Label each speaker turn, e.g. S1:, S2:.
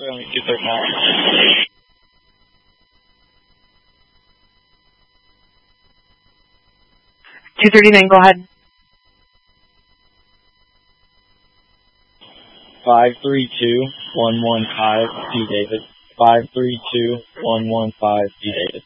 S1: only 239.
S2: 239, go ahead.
S1: 532-115 D. David. 532-115 D. David.